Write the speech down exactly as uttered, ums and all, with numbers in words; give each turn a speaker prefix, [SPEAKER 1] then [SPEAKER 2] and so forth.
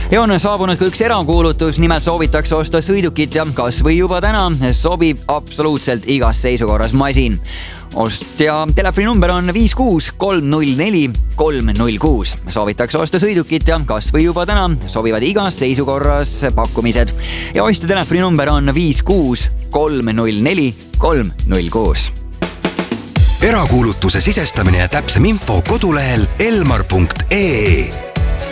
[SPEAKER 1] Ja on saabunud ka üks erakuulutus, nimelt soovitakse osta sõidukit ja kas või juba täna sobib absoluutselt igas seisukorras masin. Ostja telefoninumber on viis kuus kolm null neli kolm null kuus. Soovitakse osta sõidukit ja kas või juba täna sobivad igas seisukorras pakkumised. Ja ostja telefoninumber on viis kuus kolm null neli kolm null kuus.
[SPEAKER 2] Erakuulutuse sisestamine ja täpsem info kodulehel elmar punkt ee.